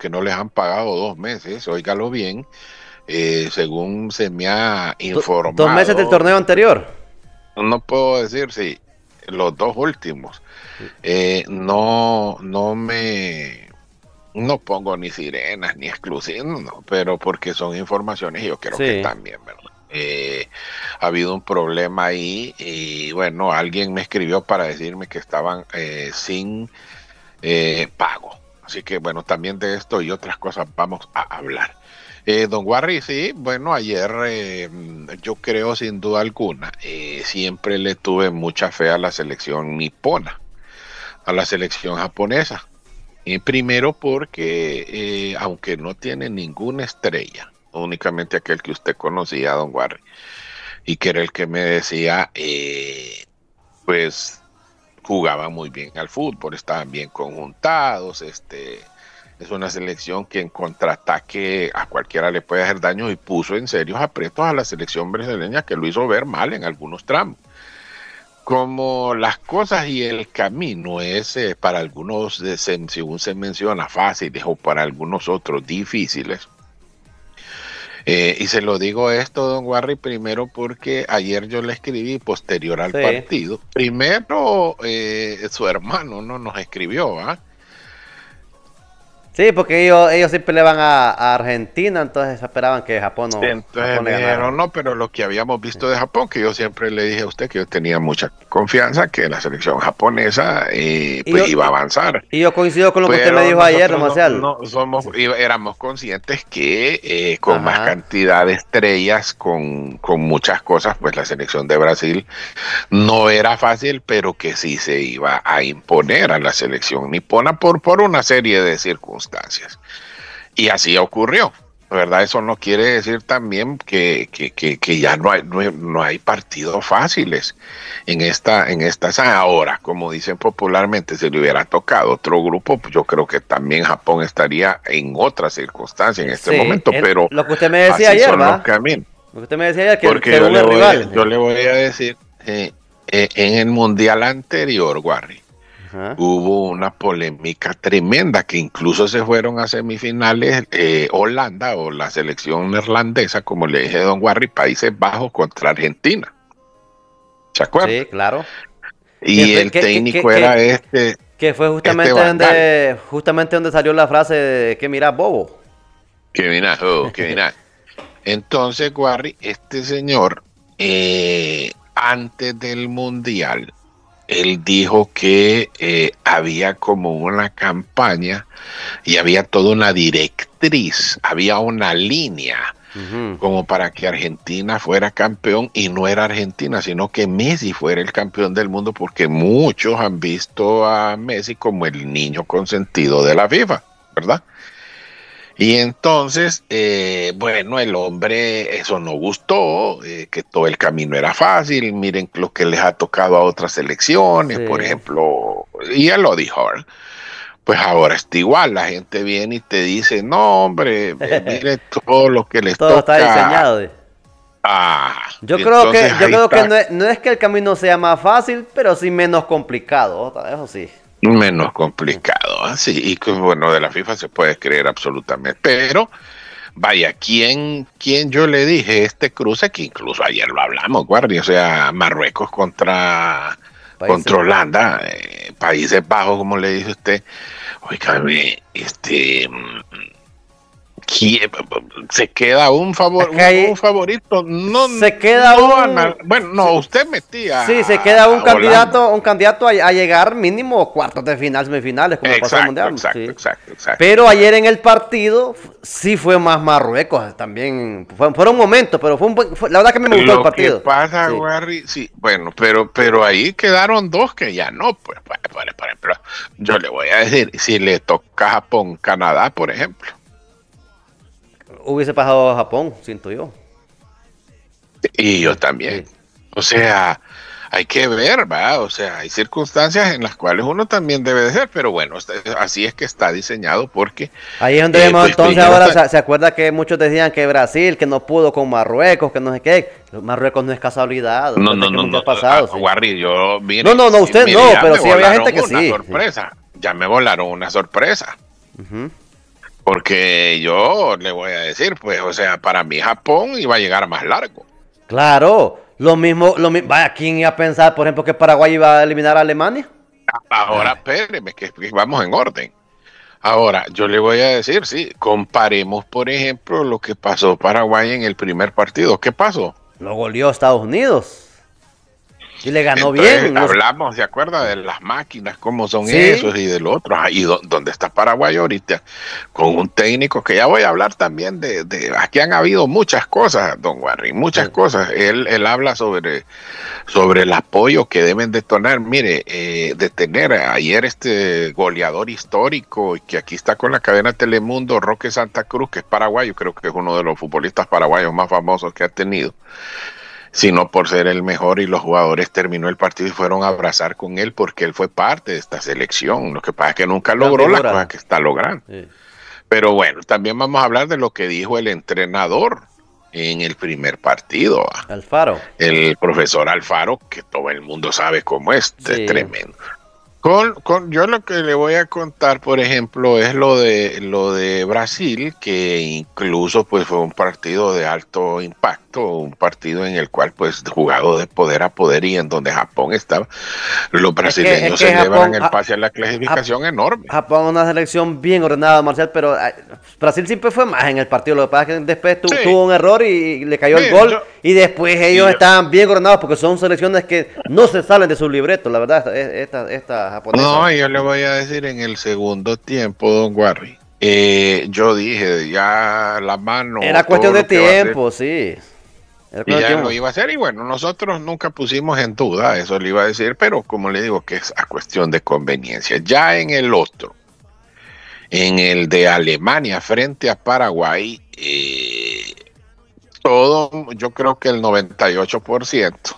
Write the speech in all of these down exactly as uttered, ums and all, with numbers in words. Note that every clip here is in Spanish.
que no les han pagado dos meses, óigalo bien, eh, según se me ha Do- dos meses del informado, torneo anterior. no puedo decir si los dos últimos, eh, no, no me, no pongo ni sirenas ni exclusivas, no, pero porque son informaciones y yo creo que Sí. están bien, ¿verdad? Eh, ha habido un problema ahí y bueno, alguien me escribió para decirme que estaban eh, sin eh, pago. Así que bueno, también de esto y otras cosas vamos a hablar. Eh, don Warry, sí, bueno, ayer eh, yo creo sin duda alguna, eh, siempre le tuve mucha fe a la selección nipona, a la selección japonesa. Y primero porque, eh, aunque no tiene ninguna estrella, únicamente aquel que usted conocía, don Warry, y que era el que me decía, eh, pues jugaban muy bien al fútbol, estaban bien conjuntados, este, es una selección que en contraataque a cualquiera le puede hacer daño y puso en serios aprietos a la selección brasileña que lo hizo ver mal en algunos tramos. Como las cosas y el camino es eh, para algunos, eh, se, según se menciona, fáciles o para algunos otros difíciles. Eh, y se lo digo esto, don Warry, primero porque ayer yo le escribí posterior al Sí. partido. Primero, eh, su hermano no nos escribió, ¿ah? Sí, porque ellos, ellos siempre le van a, a Argentina, entonces esperaban que Japón no, Entonces Japón le me ganara. dijeron, no, pero lo que habíamos visto de Japón, que yo siempre le dije a usted que yo tenía mucha confianza que la selección japonesa eh, Y pues yo, iba a y, avanzar. y yo coincido con lo que usted me Pero dijo ayer, don nosotros no, Marcial. no somos, iba- éramos conscientes que eh, con más Ajá. cantidad de estrellas, con, con muchas cosas, pues la selección de Brasil no era fácil, pero que sí se iba a imponer a la selección nipona por, por una serie de circunstancias. Y así ocurrió. ¿Verdad? Eso no quiere decir también que, que, que, que ya no hay, no, hay, no hay partidos fáciles en esta, en estas ahora, como dicen popularmente, si le hubiera tocado otro grupo, pues yo creo que también Japón estaría en otra circunstancia en este Sí, momento, el- pero lo que usted me decía así ayer, son los ¿va? caminos. Lo que usted me decía ayer, que Porque yo según le el voy a, rival. yo le voy a decir, eh, eh, en el mundial anterior, Warry, Ajá. hubo una polémica tremenda que incluso se fueron a semifinales eh, Holanda o la selección neerlandesa, como le dije a don Warry, Países Bajos contra Argentina. ¿Se Sí, acuerda? claro. Que Y fue, el que, que, que, técnico era que, este, que fue este justamente Bangal. donde, justamente donde salió la frase de que mira, bobo. Que mira, oh, que mira. Entonces, Warry, este señor, eh, antes del mundial, él dijo que eh, había como una campaña y había toda una directriz, había una línea Ujú. como para que Argentina fuera campeón y no era Argentina, sino que Messi fuera el campeón del mundo porque muchos han visto a Messi como el niño consentido de la FIFA, ¿verdad? Y entonces, eh, bueno, el hombre, eso no gustó, eh, que todo el camino era fácil, miren lo que les ha tocado a otras selecciones, por Sí. ejemplo, y él lo dijo, ¿verdad? Pues ahora está igual, la gente viene y te dice, no, hombre, eh, mire todo lo que les Todo está toca. diseñado. Ah, Yo y creo entonces que, yo ahí creo que está no es, no es que el camino sea más fácil, pero sí menos complicado. Eso sí. menos complicado, así, y que bueno, de la FIFA se puede creer absolutamente, pero vaya, ¿quién, quién yo le dije este cruce que incluso ayer lo hablamos, guardia, o sea, Marruecos contra, Países contra Bajos. Holanda, eh, Países Bajos, como le dice usted, oígame, este, ¿quién- se queda un Es favor, que un, un ahí favorito, no, se queda no, ana- un. bueno, no, se- usted metía sí, se queda un a Holanda. candidato, un candidato a, a llegar mínimo cuartos de final, semifinales, como pasó el Exacto, Mundial. exacto, Sí. exacto, exacto, Pero ayer exacto. en el partido f- sí fue más Marruecos. También fue, fueron momentos, pero fue, un buen- fue- la verdad que a mí me gustó el Lo que partido. pasa, Sí. Harry, sí, bueno, pero, pero ahí quedaron dos que ya no, pues, pues, pues, por ejemplo, yo le voy a decir, si le toca Japón, Canadá, por ejemplo, Hubiese pasado a Japón, siento yo. y yo Sí, también, sí. o sea, hay que ver, ¿va? O sea, hay circunstancias en las cuales uno también debe de ser, pero bueno, está- así es que está diseñado porque, Ahí es donde eh, vemos pues entonces primero ahora, está, se, se acuerda que muchos decían que Brasil, que no pudo con Marruecos, que no sé qué. Marruecos no es casualidad, no, desde no, que el no, mundial no, ah, pasado, sí. Warry, yo, No, mire, no, no, sí, usted mire, no, ya pero me sí había volaron gente que una sí. Sí. sorpresa, ya me volaron una sorpresa. Ujú. Porque yo le voy a decir, pues, o sea, para mí Japón iba a llegar más largo. Claro, lo mismo, lo mismo. Vaya, ¿quién iba a pensar, por ejemplo, que Paraguay iba a eliminar a Alemania? Ahora, Ay, espéreme, que que vamos en orden. Ahora, yo le voy a decir, sí, comparemos, por ejemplo, lo que pasó Paraguay en el primer partido. ¿Qué pasó? lo goleó Estados Unidos y le ganó Entonces bien. Los, hablamos, ¿se acuerda de las máquinas, cómo son sí, esos y del otro? Ah, ¿y dó- dónde está Paraguay ahorita? Con un técnico que ya voy a hablar también de, de aquí han habido muchas cosas, don Warren, muchas sí. cosas. Él, él habla sobre, sobre el apoyo que deben de tener, mire, eh, de tener ayer este goleador histórico que aquí está con la cadena Telemundo, Roque Santa Cruz, que es paraguayo, creo que es uno de los futbolistas paraguayos más famosos que ha tenido, sino por ser el mejor, y los jugadores terminó el partido y fueron a abrazar con él porque él fue parte de esta selección. Lo que pasa es que nunca Gran logró las cosas figura. que está logrando. Sí. Pero bueno, también vamos a hablar de lo que dijo el entrenador en el primer partido, ¿va? Alfaro. El profesor Alfaro, que todo el mundo sabe cómo es, es Sí. tremendo. Con, con, yo lo que le voy a contar, por ejemplo, es lo de lo de Brasil, que incluso pues fue un partido de alto impacto, un partido en el cual pues jugado de poder a poder, y en donde Japón estaba, los Es que, es brasileños que celebran Japón, el Ja- pase a la Ja- clasificación enorme. Japón es una selección bien ordenada, Marcial, pero ay, Brasil siempre fue más en el partido. Lo que pasa es que después tu- Sí, tuvo un error y, y le cayó el mire, gol. yo, Y después y ellos yo, estaban bien ordenados porque son selecciones que no se salen de su libreto, la verdad, esta, esta, esta japonesa. no, yo le voy a decir en el segundo tiempo, don Warry. Eh, yo dije, ya la mano, Era todo cuestión de lo que va a hacer. tiempo, sí. Era Y cuestión de ya lo tiempo. iba a hacer, y bueno, nosotros nunca pusimos en duda, eso le iba a decir, pero como le digo que es a cuestión de conveniencia. Ya en el otro, en el de Alemania frente a Paraguay, eh, todo, yo creo que el noventa y ocho por ciento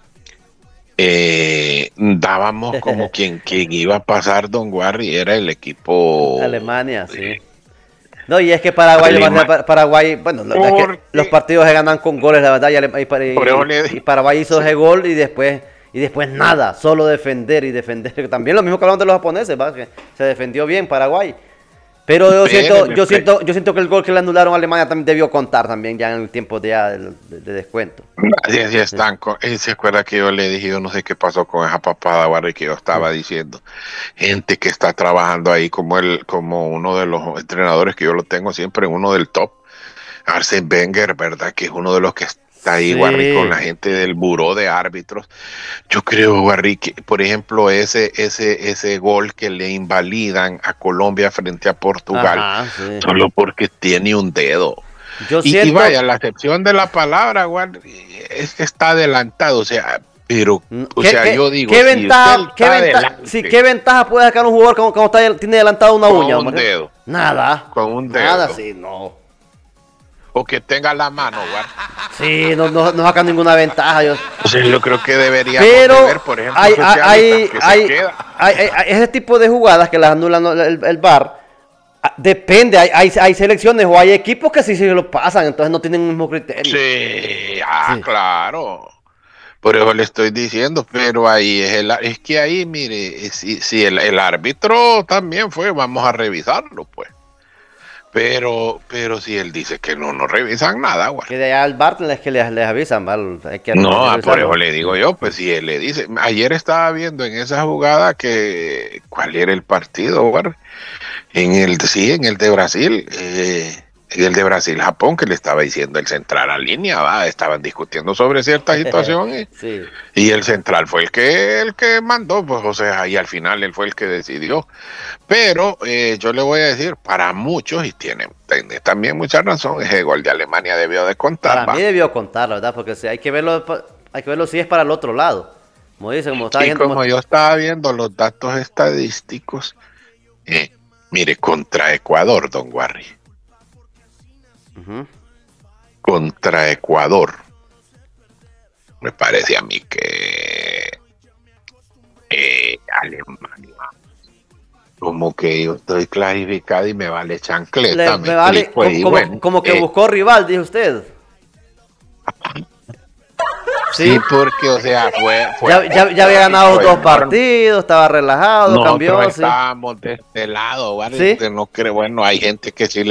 eh, dábamos como quien, quien iba a pasar, don Warry, era el equipo Alemania, sí. de No, y es que Paraguay, Marcial, Alemania. Pa- Paraguay, bueno, lo- es que los Porque, partidos se ganan con goles, la verdad, y, Ale- y Pa- por eso y- le y dije, Paraguay hizo sí, ese gol y después, y después nada, solo defender y defender. También lo mismo que hablamos de los japoneses, ¿va? Que se defendió bien Paraguay. Pero yo siento, espéreme, yo siento, yo siento que el gol que le anularon a Alemania también debió contar también ya en el tiempo de, ya de, de- de descuento. así, así están. con- eh, ¿Se acuerda que yo le dije, yo no sé qué pasó con esa papada, Barry, que yo estaba diciendo? Gente que está trabajando ahí como el, como uno de los entrenadores que yo lo tengo siempre, uno del top, Arsene Wenger, ¿verdad? Que es uno de los que está ahí, Barry, con Sí, la gente del buró de árbitros. Yo creo, Barry, que, por ejemplo, ese, ese, ese gol que le invalidan a Colombia frente a Portugal, ajá, sí. solo porque tiene un dedo. Yo Y, y siento, vaya, la acepción de la palabra, Juan, es que está adelantado, o sea, pero, mm, o ¿qué, sea, qué, yo digo, qué si usted ventaja, qué está ventaja, sí, adelante qué ventaja puede sacar un jugador cuando, cuando está, tiene adelantado una con uña, un Marcial? dedo, Nada, con un nada, dedo, sí, no. o que tenga la mano, Juan. Sí, no, no, no sacan ninguna ventaja. Yo. O sea, yo creo que deberíamos de ver, Pero por ejemplo, hay, hay, socialistas hay, que se hay, queda. hay- hay- ese tipo de jugadas que las anulan el, el V A R. ah, Depende, hay, hay, hay selecciones o hay equipos que sí se lo pasan, entonces no tienen el mismo criterio. Sí, ah, Sí. claro. Por eso le estoy diciendo, pero ahí es el, es que ahí, mire, si, si el, el árbitro también fue, vamos a revisarlo, pues. Pero, pero si él dice que no nos revisan nada, güey. Que de allá al V A R es que les, les avisan, ¿vale? Hay que, hay No, que ah, por eso revisarlo. le digo Sí. yo, pues si él le dice, ayer estaba viendo en esa jugada que, ¿cuál era el partido, güey? En el, sí, en el de Brasil, eh, en el de Brasil-Japón, que le estaba diciendo el central a línea, va, estaban discutiendo sobre cierta situación, y, Sí. y el central fue el que, el que mandó, pues, o sea, y al final él fue el que decidió. Pero eh, yo le voy a decir, para muchos, y tiene, tiene también mucha razón, ese gol de Alemania debió de Para contar, mí va. debió contar, la verdad, porque si hay que verlo, pa- hay que verlo si es para el otro lado. Como dice, como está Y diciendo, como- como yo estaba viendo los datos estadísticos, eh, mire, contra Ecuador, don Warry, Ujú. contra Ecuador, me parece a mí que eh, Alemania, como que yo estoy clarificado y me vale Le, chancleta, me me vale, explico, como, y como, bueno, como que eh, buscó rival, dice usted. Sí, porque, o sea, fue... fue Ya, ya, ya había ganado fue dos enorme. partidos, estaba relajado, Nosotros cambió, sí. estábamos de este lado, ¿vale? Sí. Que no creo, bueno, hay gente que sí le